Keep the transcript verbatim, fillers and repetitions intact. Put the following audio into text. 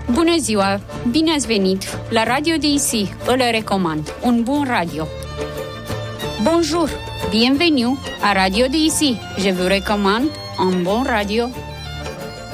Bună ziua! Bine ați venit la Radio D I C, îl recomand, un bun radio. Bonjour! Bienvenue à Radio D I C, je vous recommande un bon radio.